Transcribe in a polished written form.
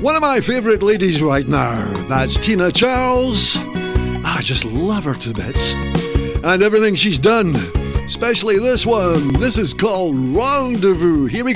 One of my favorite ladies right now. That's Tina Charles. I just love her to bits. And everything she's done. Especially this one. This is called Rendezvous. Here we go.